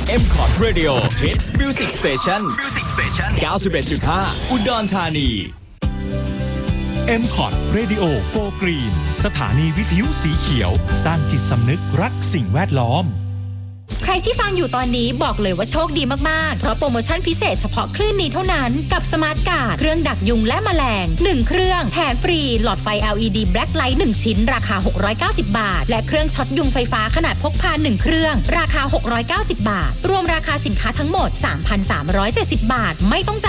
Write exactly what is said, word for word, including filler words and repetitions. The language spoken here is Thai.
เอ็ม คอร์ด Radio Hit Music Station เก้าสิบเอ็ดจุดห้า อุดรธานีเอ็ม คอร์ด Radio Go Green สถานีวิทยุสีเขียวสร้างจิตสำนึกรักสิ่งแวดล้อมใครที่ฟังอยู่ตอนนี้บอกเลยว่าโชคดีมากๆเพราะโปรโมชั่นพิเศษเฉพาะคลื่นนี้เท่านั้นกับสมาร์ทการ์ดเครื่องดักยุงและแมลงหนึ่งเครื่องแถมฟรีหลอดไฟ แอล อี ดี Black Light หนึ่งชิ้นราคาหกร้อยเก้าสิบบาทและเครื่องช็อตยุงไฟฟ้าขนาดพกพาหนึ่งเครื่องราคาหกร้อยเก้าสิบบาทรวมราคาสินค้าทั้งหมด สามพันสามร้อยเจ็ดสิบบาทไม่ต้อง